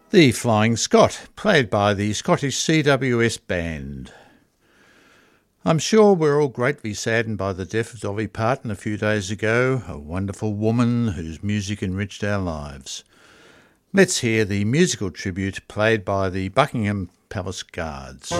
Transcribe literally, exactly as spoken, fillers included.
The Flying Scot, played by the Scottish C W S Band. I'm sure we're all greatly saddened by the death of Dolly Parton a few days ago, a wonderful woman whose music enriched our lives. Let's hear the musical tribute played by the Buckingham Palace Guards.